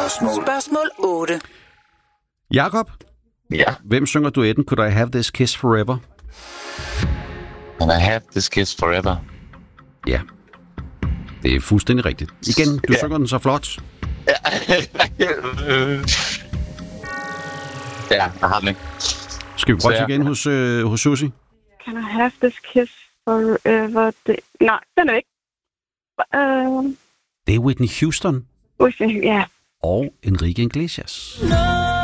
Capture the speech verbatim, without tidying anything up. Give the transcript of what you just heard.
Spørgsmål. Spørgsmål otte. Jakob, Ja. hvem synger duetten Could I Have This Kiss Forever? Can I have this kiss forever? Ja, det er fuldstændig rigtigt. Igen, du Ja. synger den så flot. Ja, jeg har den ikke. Skal vi prøve Så det ja. igen hos, øh, hos Susie? Can I have this kiss forever? Det... Nej, den er ikke. Uh, Det er Whitney Houston ja. og Enrique Iglesias. No.